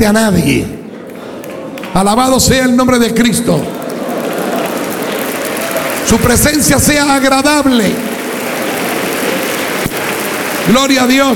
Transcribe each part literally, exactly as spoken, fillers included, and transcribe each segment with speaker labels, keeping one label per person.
Speaker 1: quitarte a nadie. Alabado sea el nombre de Cristo. Su presencia sea agradable. Gloria a Dios.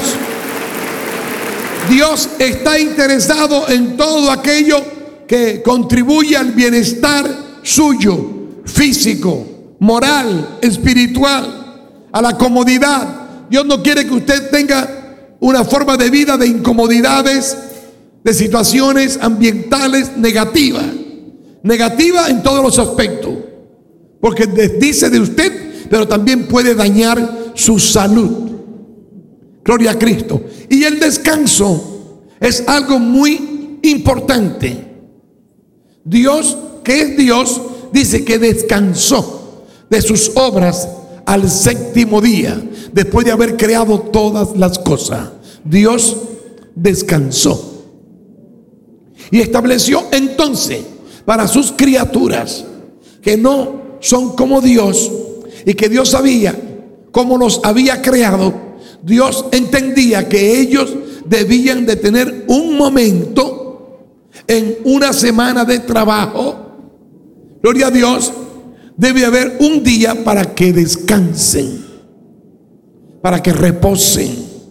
Speaker 1: Dios está interesado en todo aquello que contribuye al bienestar suyo, físico, moral, espiritual, a la comodidad. Dios no quiere que usted tenga una forma de vida de incomodidades, de situaciones ambientales negativas. Negativa en todos los aspectos, porque dice de usted, pero también puede dañar su salud. Gloria a Cristo. Y el descanso es algo muy importante. Dios, que es Dios, dice que descansó de sus obras al séptimo día, después de haber creado todas las cosas. Dios descansó y estableció entonces para sus criaturas que no son como Dios, y que Dios sabía cómo los había creado. Dios entendía que ellos debían de tener un momento en una semana de trabajo. Gloria a Dios. Debe haber un día para que descansen, para que reposen.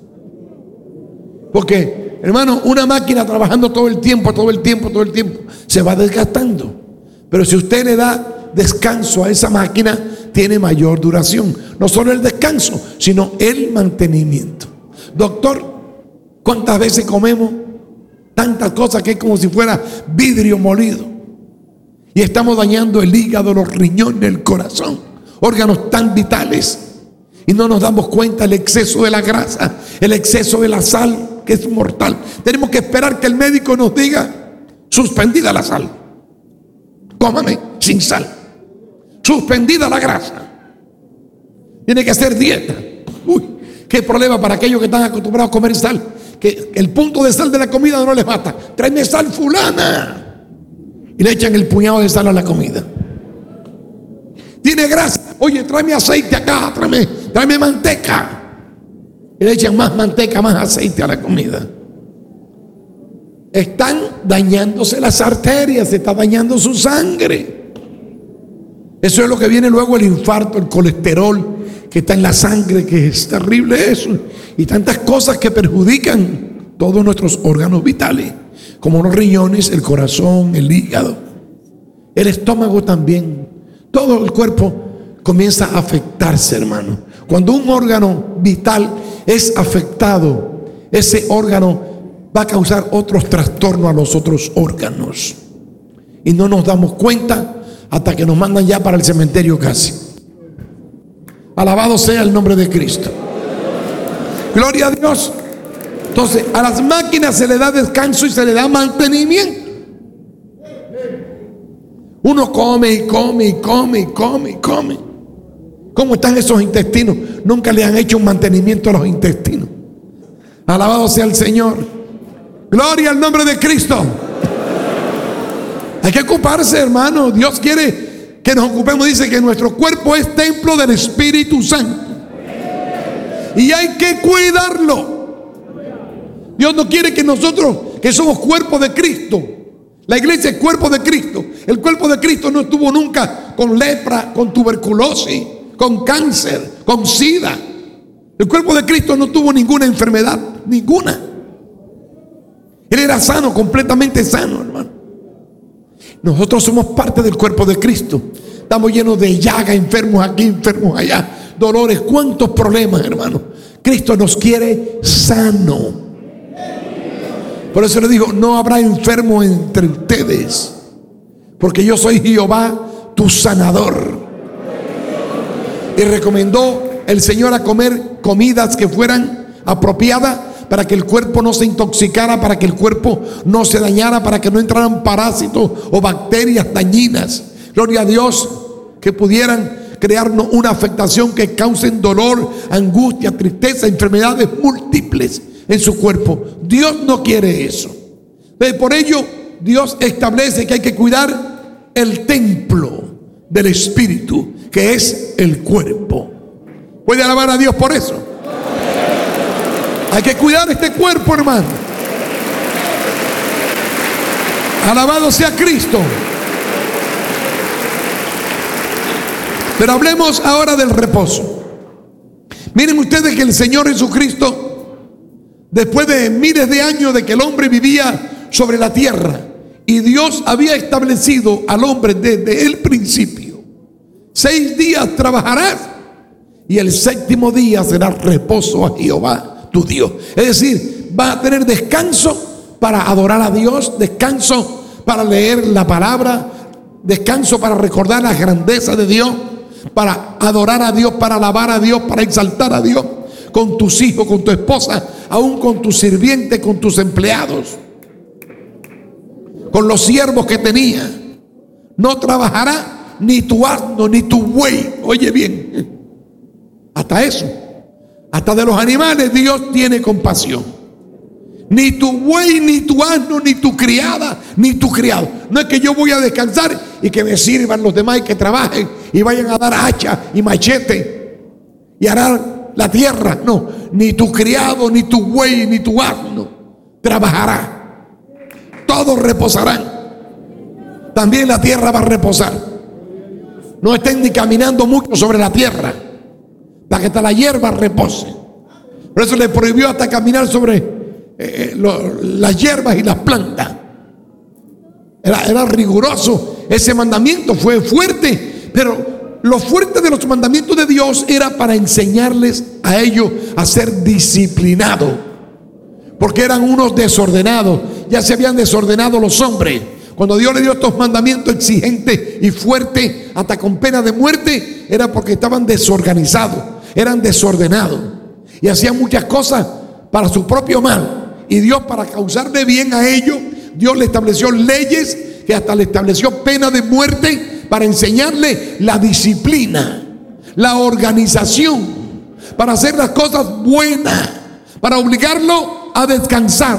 Speaker 1: Porque, hermano, una máquina trabajando todo el tiempo, todo el tiempo, todo el tiempo, se va desgastando. Pero si usted le da descanso a esa máquina, tiene mayor duración. No solo el descanso, sino el mantenimiento. Doctor, ¿cuántas veces comemos tantas cosas que es como si fuera vidrio molido? Y estamos dañando el hígado, los riñones, el corazón, órganos tan vitales. Y no nos damos cuenta el exceso de la grasa, el exceso de la sal, que es mortal. Tenemos que esperar que el médico nos diga: suspendida la sal, cómame sin sal. Suspendida la grasa, tiene que hacer dieta. Uy, qué problema para aquellos que están acostumbrados a comer sal, que el punto de sal de la comida no les basta. Tráeme sal fulana, y le echan el puñado de sal a la comida. Tiene grasa, oye, tráeme aceite acá, tráeme, tráeme manteca, y le echan más manteca, más aceite a la comida. Están dañándose las arterias, se está dañando su sangre. Eso es lo que viene luego, el infarto, el colesterol que está en la sangre, que es terrible eso. Y tantas cosas que perjudican todos nuestros órganos vitales, como los riñones, el corazón, el hígado, el estómago también. Todo el cuerpo comienza a afectarse, hermano. Cuando un órgano vital es afectado, ese órgano va a causar otros trastornos a los otros órganos. Y no nos damos cuenta hasta que nos mandan ya para el cementerio casi. Alabado sea el nombre de Cristo. Gloria a Dios. Entonces, a las máquinas se le da descanso y se le da mantenimiento. Uno come y come y come y come y come. ¿Cómo están esos intestinos? Nunca le han hecho un mantenimiento a los intestinos. Alabado sea el Señor. Gloria al nombre de Cristo. Hay que ocuparse, hermano. Dios quiere que nos ocupemos. Dice que nuestro cuerpo es templo del Espíritu Santo, y hay que cuidarlo. Dios no quiere que nosotros, que somos cuerpo de Cristo, la iglesia es cuerpo de Cristo. El cuerpo de Cristo no estuvo nunca con lepra, con tuberculosis, con cáncer, con sida. El cuerpo de Cristo no tuvo ninguna enfermedad, ninguna. Él era sano, completamente sano, hermano. Nosotros somos parte del cuerpo de Cristo. Estamos llenos de llagas, enfermos aquí, enfermos allá, dolores, cuántos problemas, hermano. Cristo nos quiere sano. Por eso le digo: no habrá enfermo entre ustedes, porque yo soy Jehová tu sanador. Y recomendó el Señor a comer comidas que fueran apropiadas para que el cuerpo no se intoxicara, para que el cuerpo no se dañara, para que no entraran parásitos o bacterias dañinas. Gloria a Dios, que pudieran crearnos una afectación que causen dolor, angustia, tristeza, enfermedades múltiples en su cuerpo. Dios no quiere eso. Por ello, Dios establece que hay que cuidar el templo del Espíritu, que es el cuerpo. ¿Puede alabar a Dios por eso? Hay que cuidar este cuerpo, hermano. Alabado sea Cristo. Pero hablemos ahora del reposo. Miren ustedes que el Señor Jesucristo, después de miles de años de que el hombre vivía sobre la tierra, y Dios había establecido al hombre desde el principio, seis días trabajarás y el séptimo día será reposo a Jehová tu Dios. Es decir, vas a tener descanso para adorar a Dios, descanso para leer la palabra, descanso para recordar la grandeza de Dios, para adorar a Dios, para alabar a Dios, para exaltar a Dios, con tus hijos, con tu esposa, aún con tus sirvientes, con tus empleados, con los siervos que tenía. No trabajará ni tu asno ni tu buey. Oye bien, hasta eso, hasta de los animales Dios tiene compasión. Ni tu buey, ni tu asno, ni tu criada, ni tu criado. No es que yo voy a descansar y que me sirvan los demás y que trabajen y vayan a dar hacha y machete y arar la tierra. No, ni tu criado, ni tu buey, ni tu asno trabajará. Todos reposarán. También la tierra va a reposar. No estén ni caminando mucho sobre la tierra, para que hasta la hierba repose. Por eso le prohibió hasta caminar sobre Eh, lo, las hierbas y las plantas. Era, era riguroso. Ese mandamiento fue fuerte, pero lo fuerte de los mandamientos de Dios era para enseñarles a ellos a ser disciplinados, porque eran unos desordenados. Ya se habían desordenado los hombres. Cuando Dios le dio estos mandamientos exigentes y fuertes, hasta con pena de muerte, era porque estaban desorganizados, eran desordenados y hacían muchas cosas para su propio mal. Y Dios, para causarle bien a ellos, Dios le estableció leyes, que hasta le estableció pena de muerte, para enseñarle la disciplina, la organización, para hacer las cosas buenas, para obligarlo a descansar.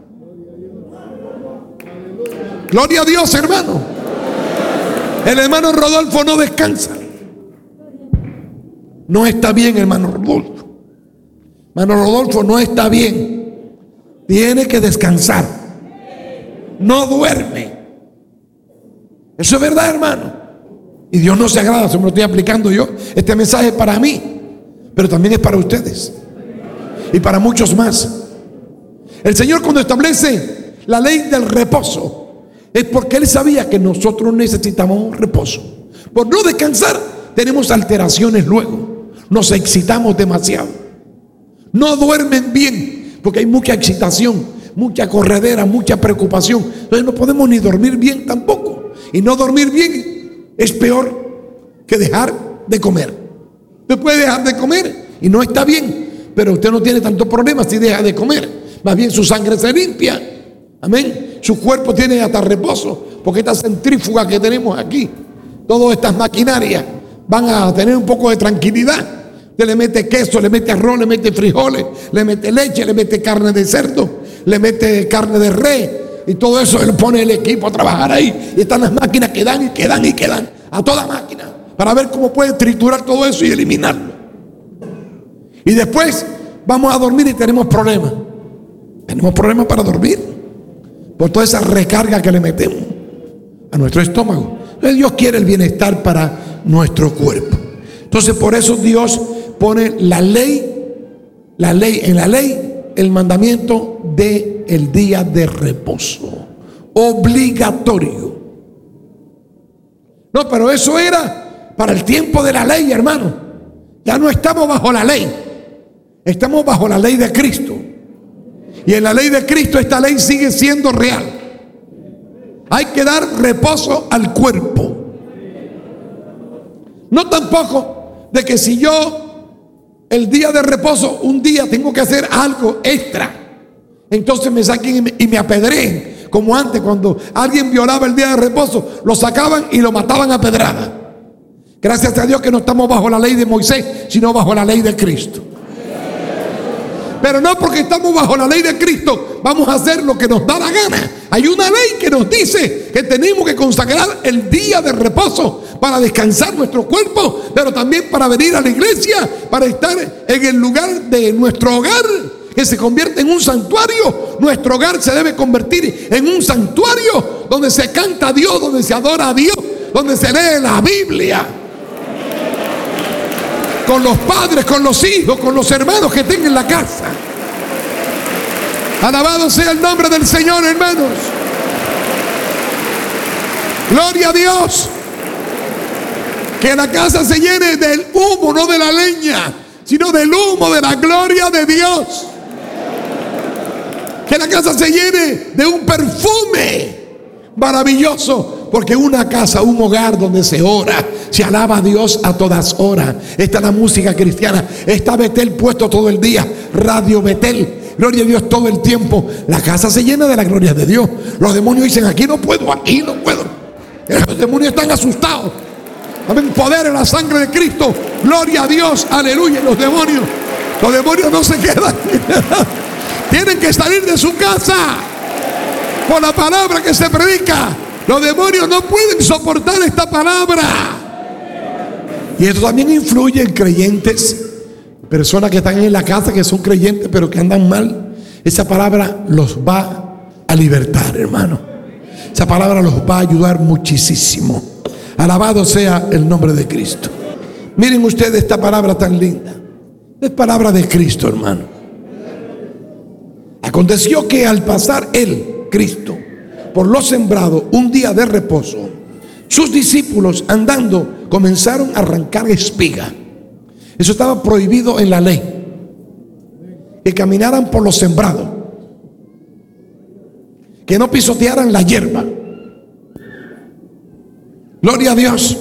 Speaker 1: Gloria a Dios, hermano. El hermano Rodolfo no descansa. No está bien, hermano Rodolfo. Hermano Rodolfo no está bien. Tiene que descansar. No duerme. Eso es verdad, hermano. Y Dios no se agrada, se me lo estoy aplicando yo. Este mensaje es para mí, pero también es para ustedes y para muchos más. El Señor, cuando establece la ley del reposo, es porque Él sabía que nosotros necesitamos un reposo. Por no descansar tenemos alteraciones luego. Nos excitamos demasiado. No duermen bien porque hay mucha excitación, mucha corredera, mucha preocupación. Entonces no podemos ni dormir bien tampoco. Y no dormir bien es peor que dejar de comer. Usted puede dejar de comer y no está bien, pero usted no tiene tanto problema si deja de comer. Más bien su sangre se limpia. Amén. Su cuerpo tiene hasta reposo, porque esta centrífuga que tenemos aquí, todas estas maquinarias van a tener un poco de tranquilidad. Usted le mete queso, le mete arroz, le mete frijoles, le mete leche, le mete carne de cerdo, le mete carne de res, y todo eso él pone el equipo a trabajar ahí. Y están las máquinas que dan y que dan y que dan a toda máquina para ver cómo puede triturar todo eso y eliminarlo. Y después vamos a dormir y tenemos problemas. Tenemos problemas para dormir por toda esa recarga que le metemos a nuestro estómago. Entonces Dios quiere el bienestar para nuestro cuerpo. Entonces por eso Dios pone la ley, la ley, en la ley, el mandamiento de el día de reposo, obligatorio. No, pero eso era para el tiempo de la ley, hermano. Ya no estamos bajo la ley, estamos bajo la ley de Cristo. Y en la ley de Cristo esta ley sigue siendo real. Hay que dar reposo al cuerpo. No tampoco de que si yo el día de reposo, un día tengo que hacer algo extra, entonces me saquen y me, y me apedreen, como antes cuando alguien violaba el día de reposo, lo sacaban y lo mataban a pedrada. Gracias a Dios que no estamos bajo la ley de Moisés, sino bajo la ley de Cristo. Pero no porque estamos bajo la ley de Cristo vamos a hacer lo que nos da la gana. Hay una ley que nos dice que tenemos que consagrar el día de reposo para descansar nuestro cuerpo, pero también para venir a la iglesia, para estar en el lugar de nuestro hogar, que se convierte en un santuario. Nuestro hogar se debe convertir en un santuario donde se canta a Dios, donde se adora a Dios, donde se lee la Biblia. Con los padres, con los hijos, con los hermanos que tengan en la casa. Alabado sea el nombre del Señor, hermanos. Gloria a Dios. Que la casa se llene del humo, no de la leña, sino del humo de la gloria de Dios. Que la casa se llene de un perfume maravilloso, porque una casa, un hogar donde se ora, se alaba a Dios a todas horas. Está la música cristiana, está Betel puesto todo el día, Radio Betel, gloria a Dios todo el tiempo. La casa se llena de la gloria de Dios. Los demonios dicen: aquí no puedo, aquí no puedo. Los demonios están asustados. Amén. Poder en la sangre de Cristo. Gloria a Dios. Aleluya. Los demonios, los demonios no se quedan. Tienen que salir de su casa por la palabra que se predica. Los demonios no pueden soportar esta palabra. Y esto también influye en creyentes, personas que están en la casa, que son creyentes pero que andan mal. Esa palabra los va a libertar, hermano. Esa palabra los va a ayudar muchísimo. Alabado sea el nombre de Cristo. Miren ustedes esta palabra tan linda. Es palabra de Cristo, hermano. Aconteció que al pasar él, Cristo, por lo sembrado un día de reposo, sus discípulos andando comenzaron a arrancar espiga. Eso estaba prohibido en la ley, que caminaran por lo sembrado, que no pisotearan la hierba. Gloria a Dios.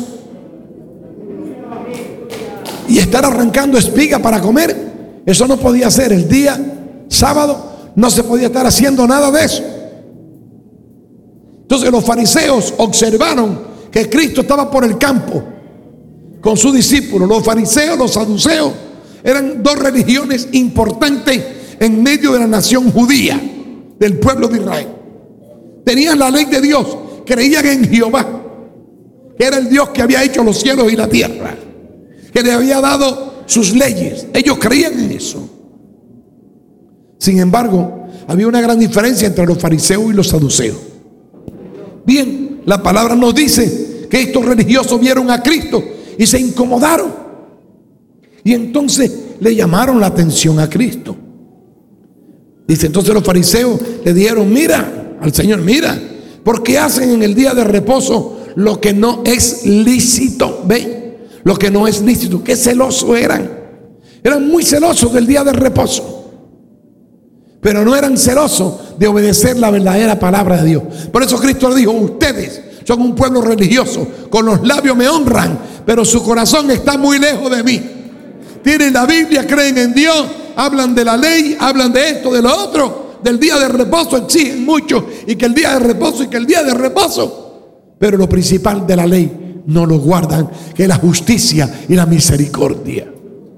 Speaker 1: Y estar arrancando espiga para comer, eso no podía ser. El día sábado no se podía estar haciendo nada de eso. Entonces los fariseos observaron que Cristo estaba por el campo con sus discípulos. Los fariseos, los saduceos, eran dos religiones importantes en medio de la nación judía, del pueblo de Israel. Tenían la ley de Dios, creían en Jehová, que era el Dios que había hecho los cielos y la tierra, que le había dado sus leyes. Ellos creían en eso. Sin embargo, había una gran diferencia entre los fariseos y los saduceos. Bien, la palabra nos dice que estos religiosos vieron a Cristo y se incomodaron. Y entonces le llamaron la atención a Cristo. Dice, entonces los fariseos le dijeron: mira al Señor, mira, ¿por qué hacen en el día de reposo lo que no es lícito? ¿Ve? Lo que no es lícito. Qué celosos eran. Eran muy celosos del día de reposo, pero no eran celosos de obedecer la verdadera palabra de Dios. Por eso Cristo le dijo: ustedes son un pueblo religioso, con los labios me honran, pero su corazón está muy lejos de mí. Tienen la Biblia, creen en Dios, hablan de la ley, hablan de esto, de lo otro. Del día de reposo exigen mucho, y que el día de reposo, y que el día de reposo. Pero lo principal de la ley no lo guardan, que es la justicia y la misericordia.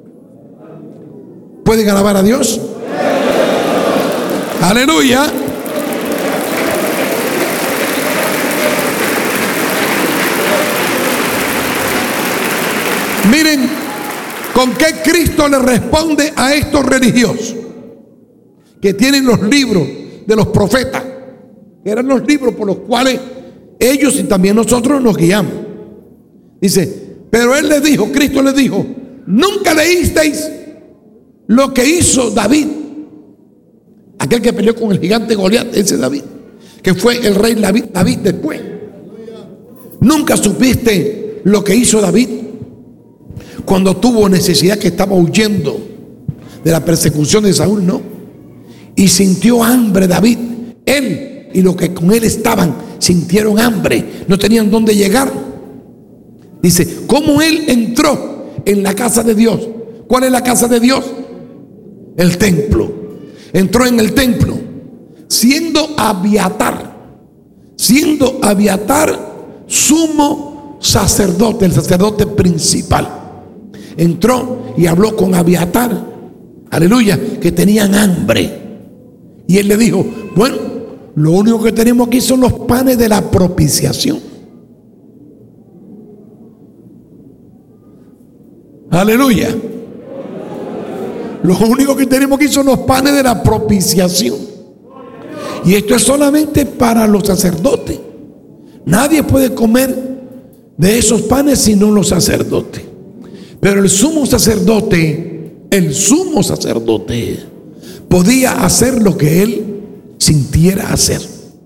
Speaker 1: ¿Pueden alabar a Dios? Aleluya. Miren con qué Cristo le responde a estos religiosos que tienen los libros de los profetas, que eran los libros por los cuales ellos y también nosotros nos guiamos. Dice, pero él les dijo, Cristo les dijo: ¿nunca leísteis lo que hizo David? Aquel que peleó con el gigante Goliat, ese David, que fue el rey David, David después. ¿Nunca supiste lo que hizo David cuando tuvo necesidad, que estaba huyendo de la persecución de Saúl? No. Y sintió hambre David. Él y los que con él estaban sintieron hambre, no tenían dónde llegar. Dice, ¿cómo él entró en la casa de Dios? ¿Cuál es la casa de Dios? El templo. Entró en el templo siendo Abiatar, siendo Abiatar sumo sacerdote, el sacerdote principal. Entró y habló con Abiatar, aleluya, que tenían hambre. Y él le dijo, bueno, lo único que tenemos aquí son los panes de la propiciación. Aleluya. Lo único que tenemos aquí son los panes de la propiciación. Y esto es solamente para los sacerdotes. Nadie puede comer de esos panes sino los sacerdotes. Pero el sumo sacerdote, el sumo sacerdote, podía hacer lo que él sintiera hacer.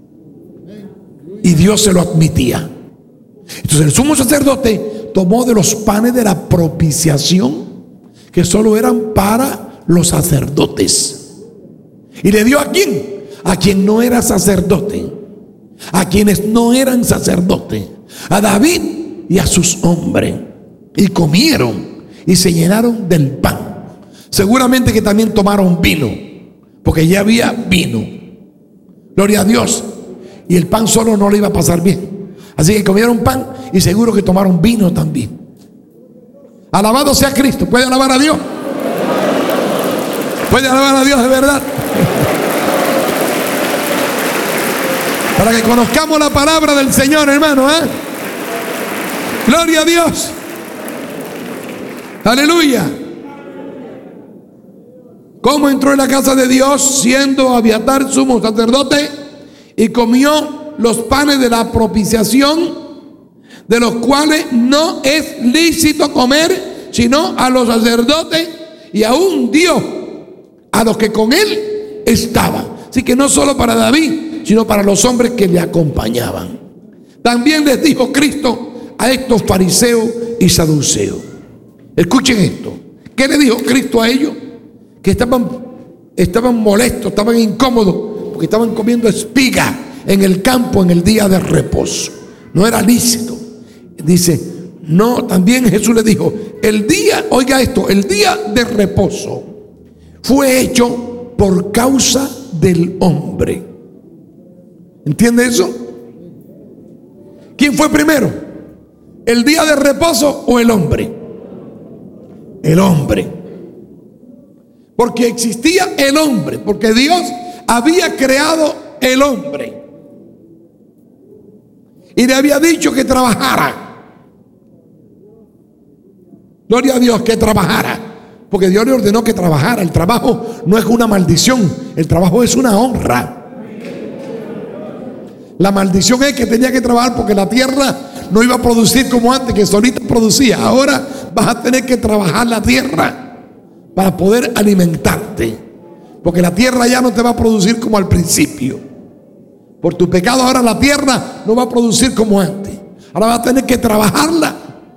Speaker 1: Y Dios se lo admitía. Entonces el sumo sacerdote tomó de los panes de la propiciación, que solo eran para los sacerdotes, y le dio a quién, a quien no era sacerdote, a quienes no eran sacerdotes, a David y a sus hombres, y comieron y se llenaron del pan. Seguramente que también tomaron vino, porque ya había vino, gloria a Dios, y el pan solo no le iba a pasar bien. Así que comieron pan y seguro que tomaron vino también. Alabado sea Cristo. ¿Puede alabar a Dios? ¿Puede alabar a Dios de verdad? Para que conozcamos la palabra del Señor, hermano, ¿eh? Gloria a Dios. Aleluya. ¿Cómo entró en la casa de Dios siendo Abiatar sumo sacerdote y comió los panes de la propiciación, de los cuales no es lícito comer sino a los sacerdotes, y aún dio a los que con él estaban? Así que no solo para David, sino para los hombres que le acompañaban. También les dijo Cristo a estos fariseos y saduceos. Escuchen esto. ¿Qué le dijo Cristo a ellos? Que estaban, estaban molestos, estaban incómodos, porque estaban comiendo espiga en el campo en el día de reposo. No era lícito. Dice, no, también Jesús le dijo, el día, oiga esto, el día de reposo fue hecho por causa del hombre. ¿Entiende eso? ¿Quién fue primero? ¿El día de reposo o el hombre? El hombre. Porque existía el hombre, porque Dios había creado el hombre y le había dicho que trabajara. Gloria a Dios, que trabajara, porque Dios le ordenó que trabajara. El trabajo no es una maldición, el trabajo es una honra. La maldición es que tenía que trabajar porque la tierra no iba a producir como antes, que solita producía. Ahora vas a tener que trabajar la tierra para poder alimentarte, porque la tierra ya no te va a producir como al principio. Por tu pecado ahora la tierra no va a producir como antes. Ahora vas a tener que trabajarla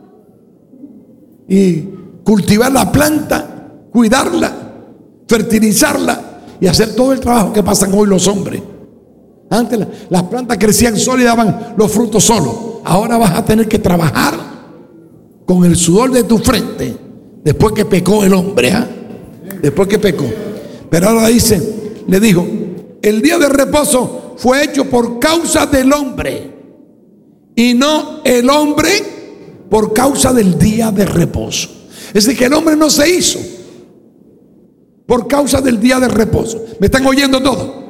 Speaker 1: y cultivar la planta, cuidarla, fertilizarla y hacer todo el trabajo que pasan hoy los hombres. Antes la, las plantas crecían solas y daban los frutos solos. Ahora vas a tener que trabajar con el sudor de tu frente después que pecó el hombre, ¿eh? Después que pecó. Pero ahora dice, le dijo, el día de reposo fue hecho por causa del hombre y no el hombre por causa del día de reposo. Es decir, que el hombre no se hizo por causa del día de reposo. ¿Me están oyendo todo?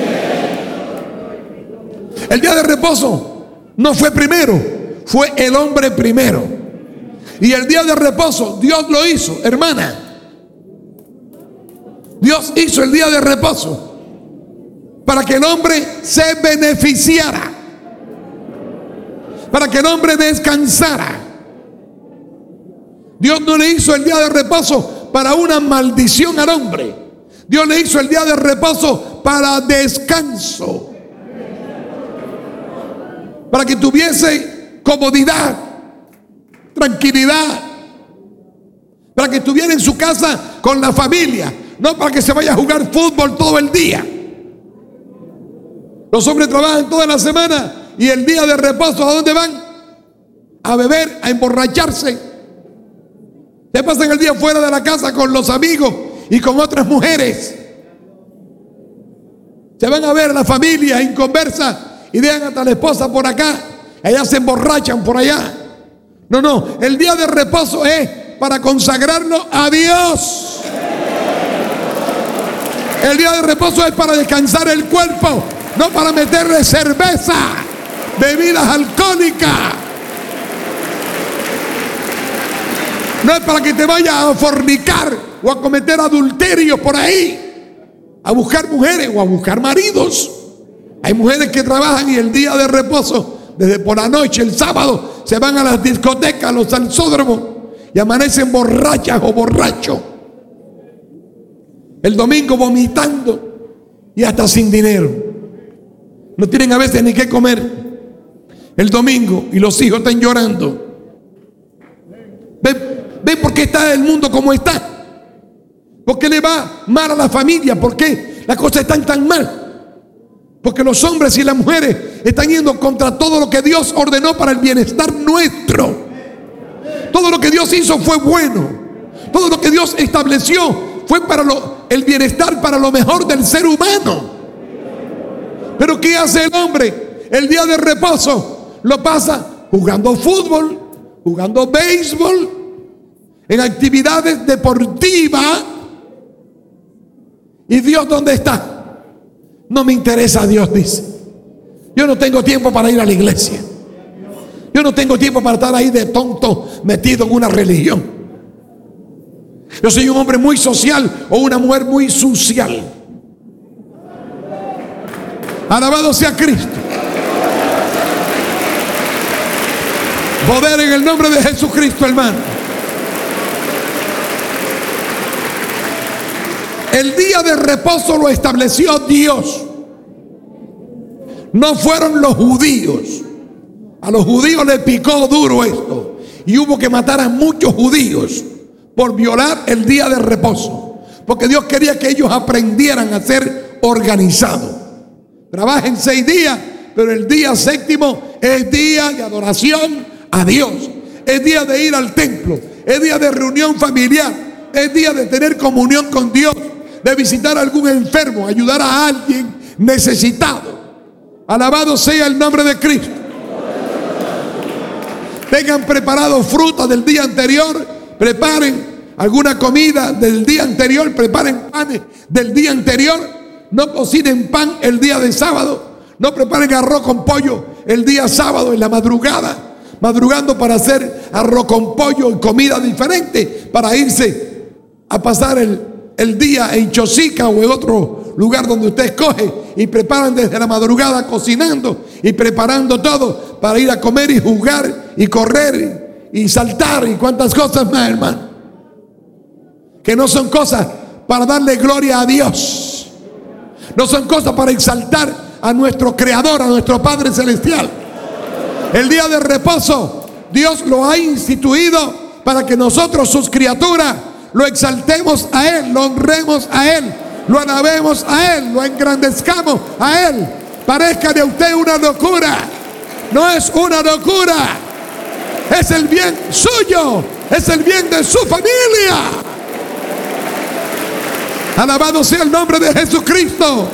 Speaker 1: El día de reposo no fue primero, fue el hombre primero. Y el día de reposo Dios lo hizo, hermana. Dios hizo el día de reposo para que el hombre se beneficiara, para que el hombre descansara. Dios no le hizo el día de reposo para una maldición al hombre. Dios le hizo el día de reposo para descanso, para que tuviese comodidad, tranquilidad, para que estuviera en su casa con la familia, no para que se vaya a jugar fútbol todo el día. Los hombres trabajan toda la semana y el día de reposo, ¿a dónde van? A beber, a emborracharse. Se pasan el día fuera de la casa con los amigos y con otras mujeres. Se van a ver a la familia en conversa y dejan hasta la esposa por acá. Ellas se emborrachan por allá. No, no, el día de reposo es para consagrarlo a Dios. El día de reposo es para descansar el cuerpo, no para meterle cerveza, bebidas alcohólicas. No es para que te vayas a fornicar o a cometer adulterio por ahí, a buscar mujeres o a buscar maridos. Hay mujeres que trabajan y el día de reposo, desde por la noche, el sábado, se van a las discotecas, a los salsódromos y amanecen borrachas o borrachos. El domingo vomitando y hasta sin dinero. No tienen a veces ni qué comer el domingo y los hijos están llorando. ¿Ven, ven por qué está el mundo como está? ¿Por qué le va mal a la familia? ¿Por qué las cosas están tan mal? Porque los hombres y las mujeres están yendo contra todo lo que Dios ordenó para el bienestar nuestro. Todo lo que Dios hizo fue bueno. Todo lo que Dios estableció fue para lo, el bienestar, para lo mejor del ser humano. Pero ¿qué hace el hombre? El día de reposo lo pasa jugando fútbol, jugando béisbol, en actividades deportivas. ¿Y Dios dónde está? No me interesa Dios, dice. Yo no tengo tiempo para ir a la iglesia. Yo no tengo tiempo para estar ahí de tonto metido en una religión. Yo soy un hombre muy social o una mujer muy social. Alabado sea Cristo. Poder en el nombre de Jesucristo, hermano. El día de reposo lo estableció Dios. No fueron los judíos. A los judíos les picó duro esto. Y hubo que matar a muchos judíos por violar el día de reposo. Porque Dios quería que ellos aprendieran a ser organizados. Trabajen seis días, pero el día séptimo es día de adoración a Dios. Es día de ir al templo. Es día de reunión familiar. Es día de tener comunión con Dios. De visitar a algún enfermo, ayudar a alguien necesitado. Alabado sea el nombre de Cristo. Tengan preparado fruta del día anterior. Preparen alguna comida del día anterior. Preparen panes del día anterior. No cocinen pan el día de sábado. No preparen arroz con pollo el día sábado en la madrugada. Madrugando para hacer arroz con pollo y comida diferente. Para irse a pasar el el día en Chosica o en otro lugar donde usted escoge, y preparan desde la madrugada cocinando y preparando todo para ir a comer y jugar y correr y saltar y cuantas cosas más, hermano, que no son cosas para darle gloria a Dios, no son cosas para exaltar a nuestro Creador, a nuestro Padre Celestial. El día de reposo Dios lo ha instituido para que nosotros, sus criaturas, lo exaltemos a Él, lo honremos a Él, lo alabemos a Él, lo engrandezcamos a Él. Parezca de usted una locura, no es una locura, es el bien suyo, es el bien de su familia. Alabado sea el nombre de Jesucristo.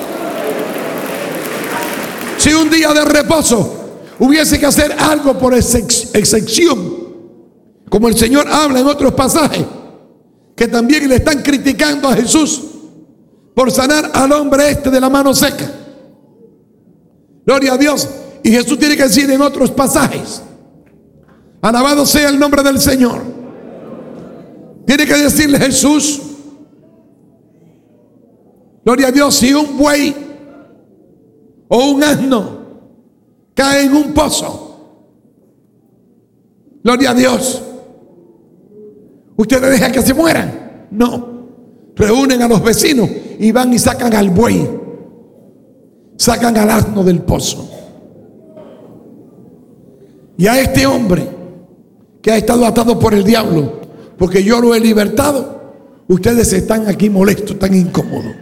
Speaker 1: Si un día de reposo hubiese que hacer algo por excepción, como el Señor habla en otros pasajes, que también le están criticando a Jesús por sanar al hombre este de la mano seca. Gloria a Dios. Y Jesús tiene que decir en otros pasajes, alabado sea el nombre del Señor. Tiene que decirle Jesús, gloria a Dios, si un buey o un asno cae en un pozo, gloria a Dios, ¿usted le deja que se mueran? No. Reúnen a los vecinos y van y sacan al buey, sacan al asno del pozo. Y a este hombre que ha estado atado por el diablo, porque yo lo he libertado, ustedes están aquí molestos, tan incómodos.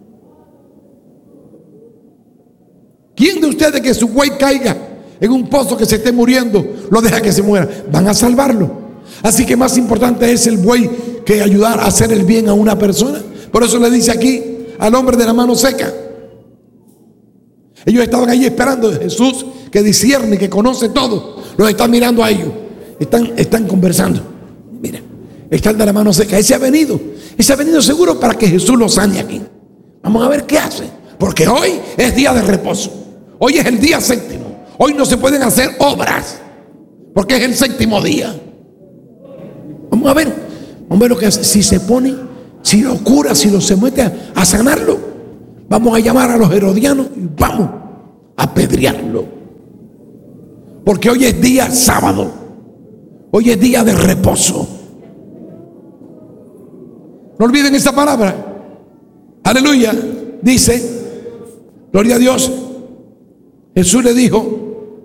Speaker 1: ¿Quién de ustedes que su buey caiga en un pozo que se esté muriendo lo deja que se muera? Van a salvarlo. Así que más importante es el buey que ayudar a hacer el bien a una persona. Por eso le dice aquí al hombre de la mano seca. Ellos estaban ahí esperando a Jesús, que discierne, que conoce todo. Los está mirando a ellos. Están, están conversando. Mira, está el de la mano seca. Ese ha venido. Ese ha venido seguro para que Jesús lo sane aquí. Vamos a ver qué hace. Porque hoy es día de reposo. Hoy es el día séptimo. Hoy no se pueden hacer obras, porque es el séptimo día. Vamos a ver, vamos a ver lo que hace. Si se pone, si lo cura, si lo se mete a, a sanarlo, vamos a llamar a los herodianos y vamos a apedrearlo. Porque hoy es día sábado, hoy es día de reposo. No olviden esa palabra. Aleluya. Dice, gloria a Dios, Jesús le dijo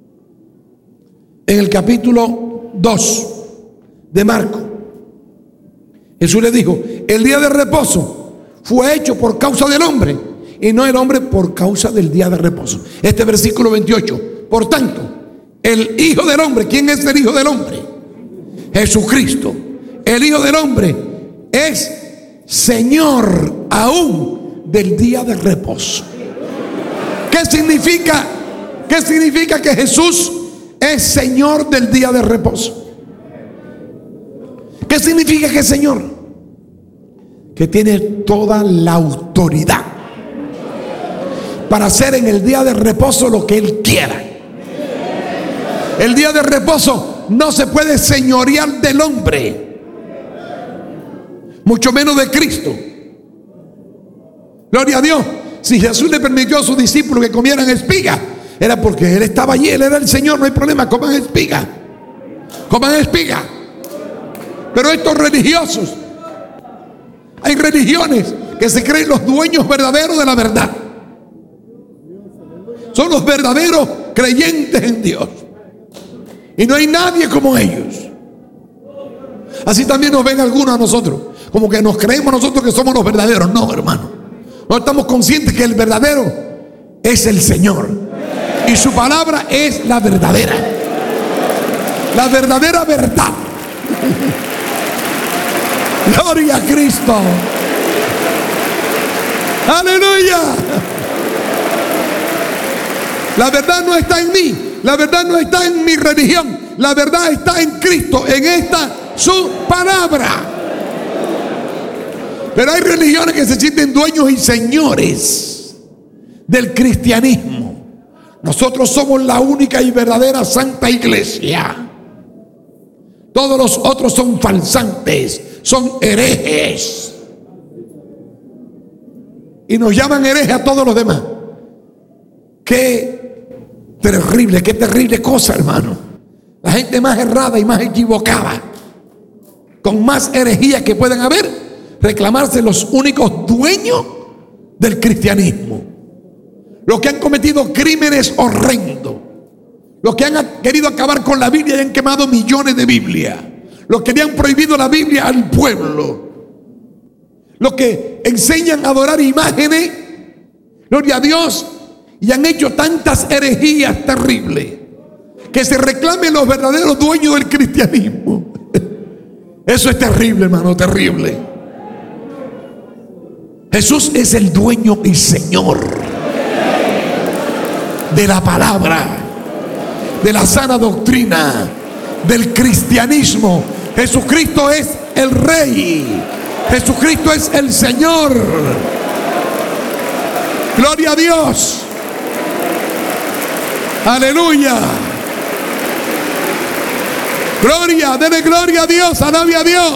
Speaker 1: en el capítulo dos de Marcos, Jesús le dijo, el día de reposo fue hecho por causa del hombre y no el hombre por causa del día de reposo. Este versículo veintiocho, por tanto, el Hijo del Hombre, ¿quién es el Hijo del Hombre? Jesucristo. El Hijo del Hombre es Señor aún del día de reposo. ¿Qué significa? ¿Qué significa que Jesús es Señor del día de reposo? ¿Qué significa que es Señor? Que tiene toda la autoridad para hacer en el día de reposo lo que Él quiera. El día de reposo no se puede señorear del hombre, mucho menos de Cristo. Gloria a Dios. Si Jesús le permitió a sus discípulos que comieran espiga, era porque Él estaba allí, Él era el Señor, no hay problema, coman espiga, coman espiga. Pero estos religiosos, hay religiones que se creen los dueños verdaderos de la verdad, son los verdaderos creyentes en Dios, y no hay nadie como ellos. Así también nos ven algunos a nosotros, como que nos creemos nosotros que somos los verdaderos. No, hermano, no estamos conscientes que el verdadero es el Señor, y su palabra es la verdadera, la verdadera verdad. Gloria a Cristo. Aleluya. La verdad no está en mí, la verdad no está en mi religión, la verdad está en Cristo, en esta su palabra. Pero hay religiones que se sienten dueños y señores del cristianismo. Nosotros somos la única y verdadera santa iglesia. Todos los otros son falsantes, son herejes. Y nos llaman herejes a todos los demás. Qué terrible, qué terrible cosa, hermano. La gente más errada y más equivocada, con más herejía que puedan haber, reclamarse los únicos dueños del cristianismo. Los que han cometido crímenes horrendos, los que han querido acabar con la Biblia y han quemado millones de Biblias, los que le han prohibido la Biblia al pueblo, los que enseñan a adorar imágenes, gloria a Dios, y han hecho tantas herejías terribles, que se reclamen los verdaderos dueños del cristianismo. Eso es terrible, hermano, terrible. Jesús es el dueño y Señor de la palabra, de la sana doctrina, del cristianismo. Jesucristo es el Rey, Jesucristo es el Señor. Gloria a Dios. Aleluya. Gloria, denle gloria a Dios, alabe a Dios.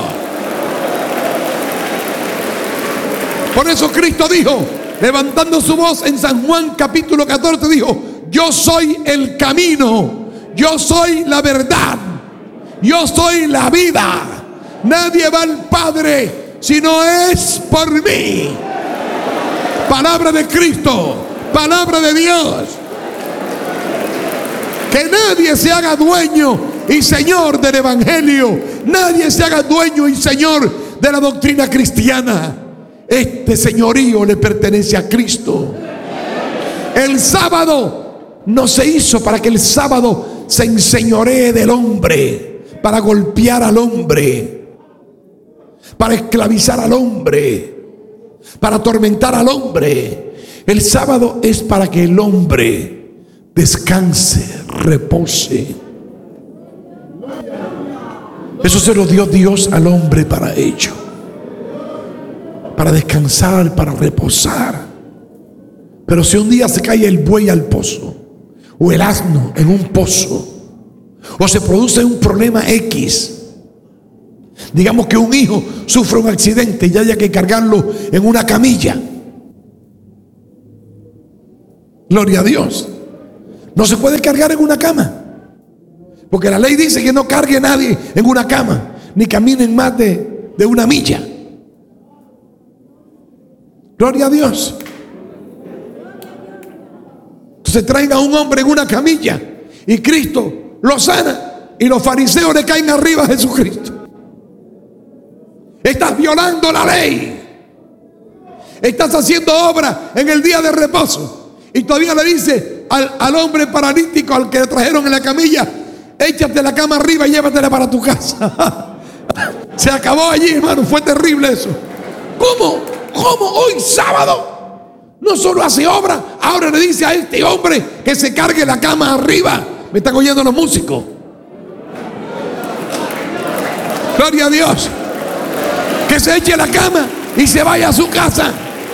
Speaker 1: Por eso Cristo dijo, levantando su voz en San Juan capítulo catorce, dijo: yo soy el camino, yo soy la verdad, yo soy la vida. Nadie va al Padre si no es por mí. Palabra de Cristo, palabra de Dios. Que nadie se haga dueño y señor del evangelio, nadie se haga dueño y señor de la doctrina cristiana. Este señorío le pertenece a Cristo. El sábado no se hizo para que el sábado se enseñoree del hombre, para golpear al hombre, para esclavizar al hombre, para atormentar al hombre. El sábado es para que el hombre descanse, repose. Eso se lo dio Dios al hombre para ello, para descansar, para reposar. Pero si un día se cae el buey al pozo, o el asno en un pozo, o se produce un problema X, Digamos que un hijo sufre un accidente y haya que cargarlo en una camilla. Gloria a Dios. No se puede cargar en una cama, porque la ley dice que no cargue a nadie en una cama, ni caminen más de, de una milla. Gloria a Dios. Entonces traen a un hombre en una camilla y Cristo lo sana, y los fariseos le caen arriba a Jesucristo. Estás violando la ley, estás haciendo obra en el día de reposo, y todavía le dice al, al hombre paralítico al que le trajeron en la camilla: échate la cama arriba y llévatela para tu casa. Se acabó allí, hermano. Fue terrible eso. ¿Cómo? ¿Cómo hoy sábado no solo hace obra, ahora le dice a este hombre que se cargue la cama arriba? Me están oyendo los músicos. Gloria a Dios. Que se eche la cama y se vaya a su casa.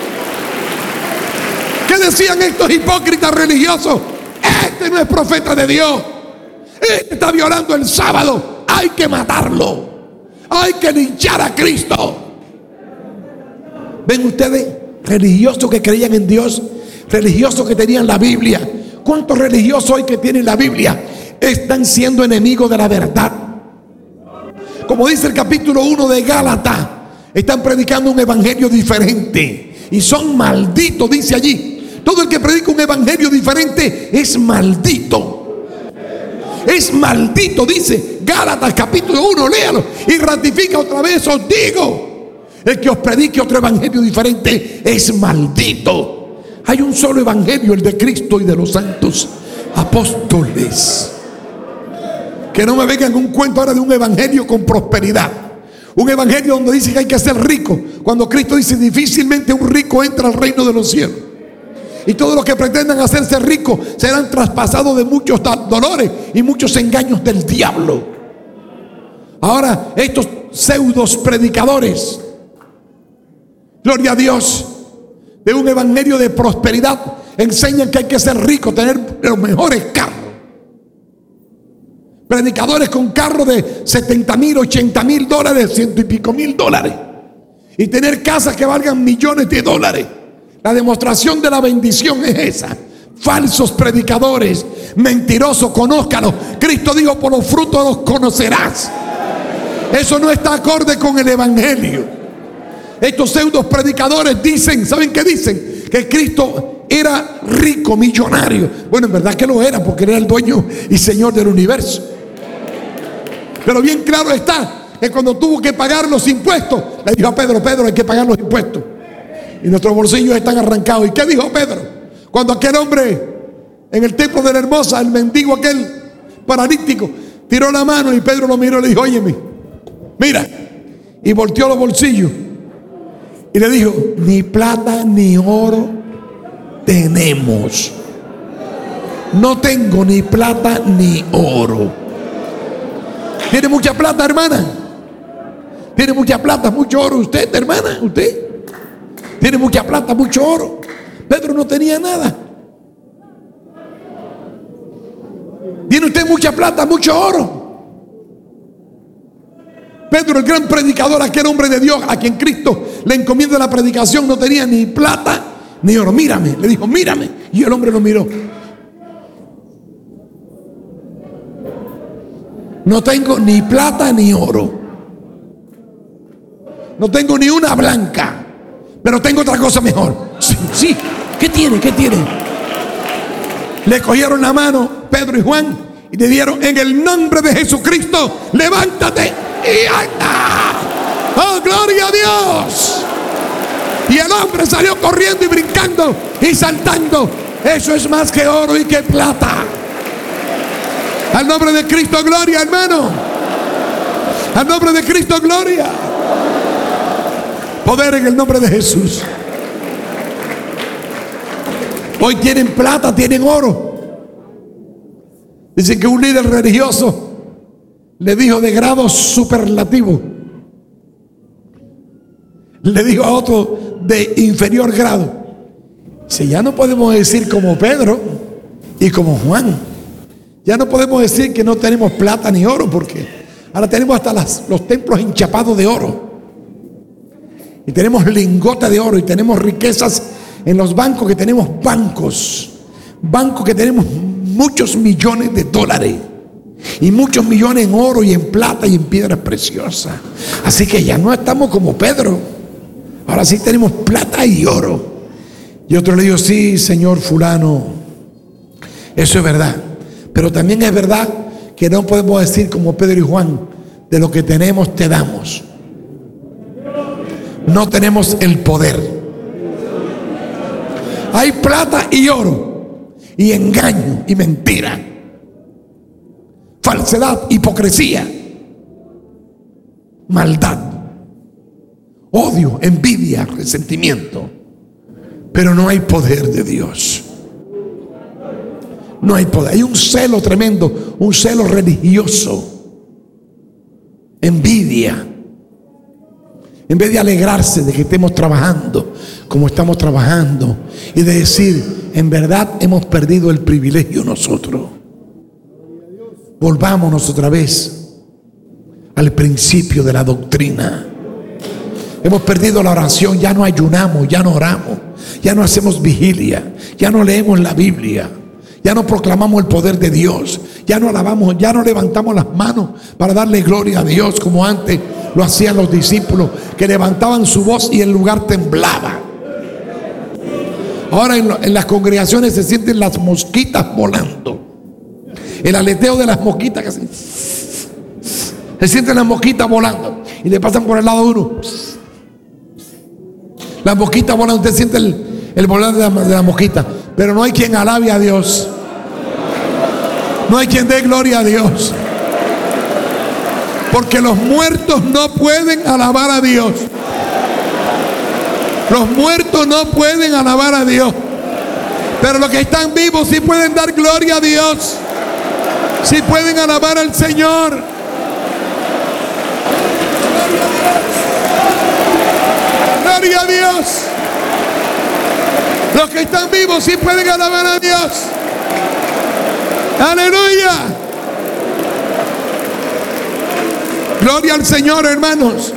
Speaker 1: ¿Qué decían estos hipócritas religiosos? Este no es profeta de Dios. Este está violando el sábado. Hay que matarlo. Hay que linchar a Cristo. ¿Ven ustedes? Religiosos que creían en Dios, religiosos que tenían la Biblia. ¿Cuántos religiosos hoy que tienen la Biblia están siendo enemigos de la verdad? Como dice el capítulo uno de Gálatas, están predicando un evangelio diferente y son malditos, dice allí. Todo el que predica un evangelio diferente es maldito. Es maldito, dice Gálatas capítulo uno, léalo y ratifica otra vez. Os digo, el que os predique otro evangelio diferente es maldito. Hay un solo evangelio, el de Cristo y de los santos apóstoles. Que no me vengan un cuento ahora de un evangelio con prosperidad. Un evangelio donde dice que hay que ser rico, cuando Cristo dice: difícilmente un rico entra al reino de los cielos. Y todos los que pretendan hacerse ricos serán traspasados de muchos dolores y muchos engaños del diablo. Ahora estos pseudos predicadores, gloria a Dios, de un evangelio de prosperidad, enseñan que hay que ser rico, tener los mejores carros. Predicadores con carros de setenta mil, ochenta mil dólares, ciento y pico mil dólares, y tener casas que valgan millones de dólares. La demostración de la bendición es esa. Falsos predicadores, mentirosos, conózcalos. Cristo dijo: por los frutos los conocerás. Eso no está acorde con el evangelio. Estos pseudos predicadores dicen, ¿saben qué dicen? Que Cristo era rico, millonario. Bueno, en verdad que lo era, porque era el dueño y señor del universo. Pero bien claro está que cuando tuvo que pagar los impuestos, le dijo a Pedro: Pedro, hay que pagar los impuestos. Y nuestros bolsillos están arrancados. ¿Y qué dijo Pedro? Cuando aquel hombre en el templo de la Hermosa, el mendigo aquel paralítico, tiró la mano y Pedro lo miró y le dijo: óyeme, mira. Y volteó los bolsillos y le dijo: ni plata ni oro tenemos. No tengo ni plata ni oro. ¿Tiene mucha plata, hermana? ¿Tiene mucha plata, mucho oro usted, hermana? ¿Usted? ¿Tiene mucha plata, mucho oro? Pedro no tenía nada. ¿Tiene usted mucha plata, mucho oro? Pedro, el gran predicador, aquel hombre de Dios a quien Cristo le encomienda la predicación, no tenía ni plata ni oro. Mírame, le dijo: mírame. Y el hombre lo miró. No tengo ni plata ni oro. No tengo ni una blanca, pero tengo otra cosa mejor. Sí, sí. ¿Qué tiene? ¿Qué tiene? Le cogieron la mano Pedro y Juan y le dieron: en el nombre de Jesucristo, levántate y anda. ¡Oh, gloria a Dios! Y el hombre salió corriendo y brincando y saltando. Eso es más que oro y que plata. Al nombre de Cristo, gloria, hermano. Al nombre de Cristo, gloria. Poder en el nombre de Jesús. Hoy tienen plata, tienen oro. Dicen que un líder religioso le dijo de grado superlativo, le dijo a otro de inferior grado: si ya no podemos decir como Pedro y como Juan, ya no podemos decir que no tenemos plata ni oro, porque Ahora tenemos hasta las, los templos enchapados de oro. Y tenemos lingotes de oro. Y tenemos riquezas en los bancos, que tenemos bancos. Bancos que tenemos muchos millones de dólares. Y muchos millones en oro y en plata y en piedras preciosas. Así que ya no estamos como Pedro. Ahora sí tenemos plata y oro. Y otro le dijo: sí, señor fulano, eso es verdad. Pero también es verdad que no podemos decir como Pedro y Juan: de lo que tenemos te damos. No tenemos el poder. Hay plata y oro, y engaño y mentira, falsedad, hipocresía, maldad, odio, envidia, resentimiento. Pero no hay poder de Dios. No hay poder. Hay un celo tremendo, un celo religioso, envidia. En vez de alegrarse de que estemos trabajando como estamos trabajando y de decir: en verdad hemos perdido el privilegio nosotros. Volvámonos otra vez al principio de la doctrina. Hemos perdido la oración, ya no ayunamos, ya no oramos, ya no hacemos vigilia, ya no leemos la Biblia, ya no proclamamos el poder de Dios, ya no alabamos, ya no levantamos las manos para darle gloria a Dios como antes lo hacían los discípulos, que levantaban su voz y el lugar temblaba. Ahora en, lo, en las congregaciones se sienten las mosquitas volando, el aleteo de las mosquitas, que se, se sienten las mosquitas volando y le pasan por el lado uno. Las mosquitas volan, usted siente el, el volar de la, de la mosquita, pero no hay quien alabe a Dios. No hay quien dé gloria a Dios. Porque los muertos no pueden alabar a Dios. Los muertos no pueden alabar a Dios. Pero los que están vivos sí pueden dar gloria a Dios. Sí pueden alabar al Señor. Gloria a Dios. Los que están vivos sí pueden alabar a Dios. Aleluya. Gloria al Señor, hermanos.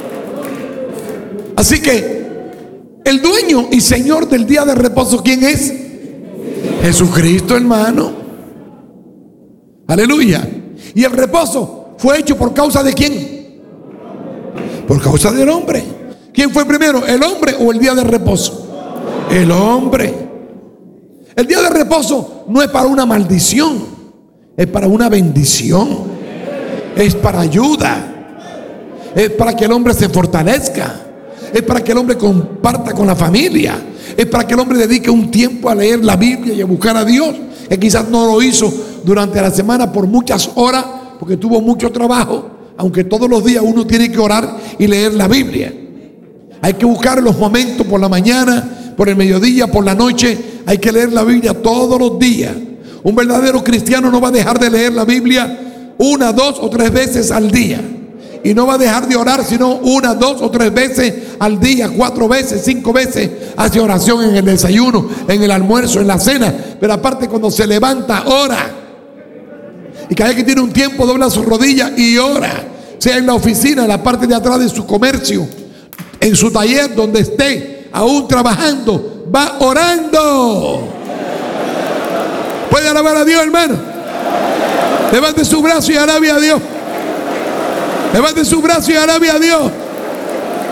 Speaker 1: Así que el dueño y Señor del día de reposo, ¿quién es? Jesucristo, hermano. Aleluya. Y el reposo fue hecho por causa de quién? Por causa del hombre. ¿Quién fue primero, el hombre o el día de reposo? El hombre. El día de reposo no es para una maldición, es para una bendición. Es para ayuda. Es para que el hombre se fortalezca. Es para que el hombre comparta con la familia. Es para que el hombre dedique un tiempo a leer la Biblia y a buscar a Dios, que quizás no lo hizo durante la semana por muchas horas, porque tuvo mucho trabajo. Aunque todos los días uno tiene que orar y leer la Biblia, hay que buscar los momentos por la mañana, por el mediodía, por la noche. Hay que leer la Biblia todos los días. Un verdadero cristiano no va a dejar de leer la Biblia una, dos o tres veces al día. Y no va a dejar de orar sino una, dos o tres veces al día, cuatro veces, cinco veces. Hace oración en el desayuno, en el almuerzo, en la cena. Pero aparte, cuando se levanta, ora. Y cada vez que tiene un tiempo, dobla sus rodillas y ora. Sea en la oficina, en la parte de atrás de su comercio, en su taller, donde esté, aún trabajando, va orando. ¿Puede alabar a Dios, hermano? Levante su brazo y alabe a Dios. Levante su brazo y alabe a Dios.